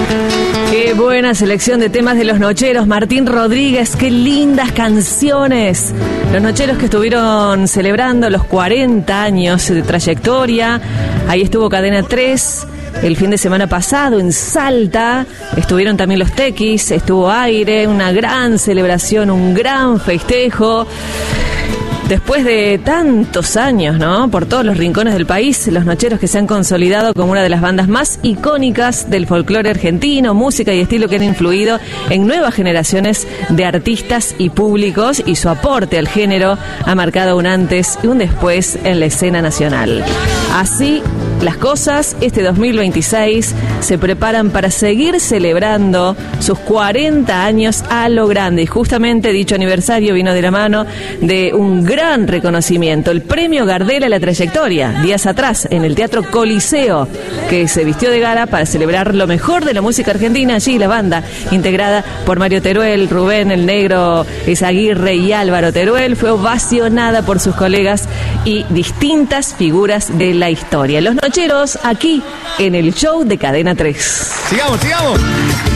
Qué buena selección de temas de Los Nocheros. Martín Rodríguez, qué lindas canciones. Los Nocheros que estuvieron celebrando los 40 años de trayectoria. Ahí estuvo Cadena 3 el fin de semana pasado en Salta. Estuvieron también los Tequis, estuvo Aire, una gran celebración, un gran festejo. Después de tantos años, ¿no? Por todos los rincones del país, Los Nocheros que se han consolidado como una de las bandas más icónicas del folclore argentino, música y estilo que han influido en nuevas generaciones de artistas y públicos, y su aporte al género ha marcado un antes y un después en la escena nacional. Así las cosas, este 2026 se preparan para seguir celebrando sus 40 años a lo grande, y justamente dicho aniversario vino de la mano de un gran reconocimiento, el Premio Gardel a la trayectoria, días atrás en el Teatro Coliseo, que se vistió de gala para celebrar lo mejor de la música argentina. Allí la banda, integrada por Mario Teruel, Rubén el Negro Izaguirre y Álvaro Teruel, fue ovacionada por sus colegas y distintas figuras de la historia. Los Nocheros aquí en el show de Cadena 3. Sigamos.